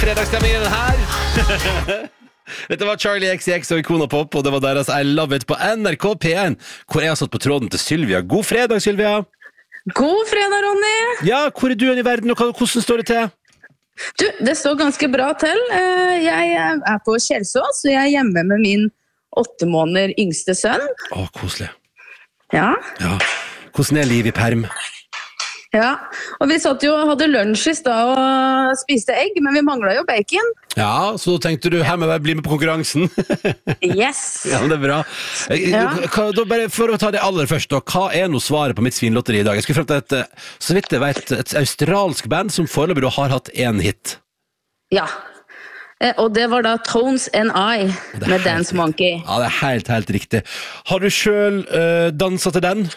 Fredagsstemningen her. Dette var Charlie XCX og Icona Pop, og det var deres I Love It på NRK P1, hvor jeg har satt på tråden til Sylvia. God fredag, Sylvia. God fredag, Ronny. Ja, hvor er du i verden, og hvordan står det til? Du, det står ganske bra til. Jeg er på Kjelsås, og jeg er hjemme med min 8 måneder yngste sønn. Å, koselig. Ja. Ja. Hvordan er livet i perm? Ja, og vi satt jo og hadde lunsj i stad og spiste egg, men vi manglet jo bacon. Ja, så tenkte du, her må jeg bli med på konkurransen. Yes! Ja, men det er bra. Ja. Da bare for å ta det aller først, da, hva er nå svaret på mitt svinlotteri i dag? Jeg skulle frem til så vidt jeg vet, et australsk band som foreløpig har hatt en hit. Ja, og det var da Tones and I med Dance Monkey. Ja, det er helt riktig. Har du selv danset til den?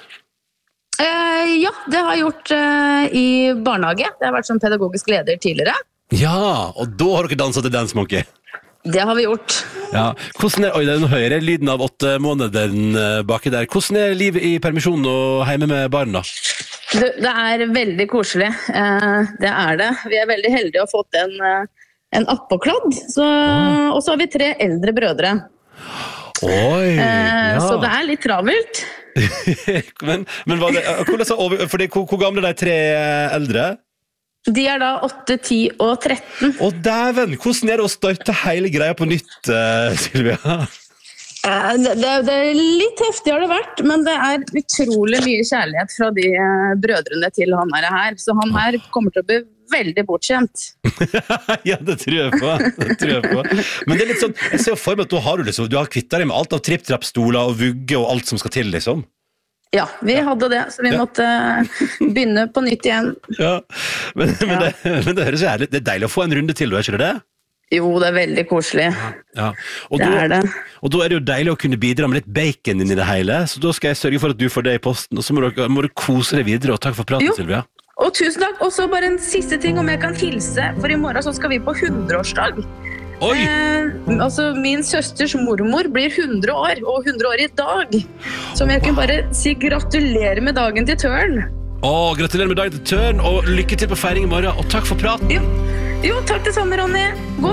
Ja, det har jeg gjort i barnehage. Det har vært som pedagogisk leder tidligere. Ja, og da har dere danset til Dance Monkey. Det har vi gjort. Ja, hvordan er, oi, det er noe høyere, lyden av 8 måneder baki der. Hvordan er livet i permisjon og hjemme med barn da? Det er veldig koselig. Det er det. Vi er veldig heldige å ha fått en appåkladd. Og så har vi 3 eldre brødre. Oi, ja. Så det er litt travelt. men hvor gamle er de 3 eldre? De er da 8, 10 og 13. Å dæven, hvordan er det å starte hele greia på nytt, Sylvia? Det er litt heftig har det vært, men det er utrolig mye kjærlighet fra de brødrene til han her. Så han her kommer til å bli veldig bortskjemt. Ja, det tror jeg på. Men det er litt sånn, jeg ser jo for meg at du har kvittet deg med alt av tripp-trapp-stoler og vugge og alt som skal til, liksom. Ja, vi hadde det, så vi måtte begynne på nytt igjen. Ja, men det høres jo herlig. Det er deilig å få en runde til, er ikke det? Jo, det er veldig koselig. Ja. Og det er det. Og da er det jo deilig å kunne bidra med litt bacon inn i det hele, så da skal jeg sørge for at du får det i posten, og så må du kose deg videre, og takk for praten, Sylvia. Og tusen takk, og så bare en siste ting om jeg kan hilse, for i morgen så skal vi på 100-årsdag. Oi! Altså min søsters mormor blir 100 år, og 100 år i dag. Så om jeg kan bare si gratulerer med dagen til Tørn. Gratulerer med dagen til Tørn, og lykke til på feiring i morgen, og takk for praten. Jo, takk det samme, Ronny. God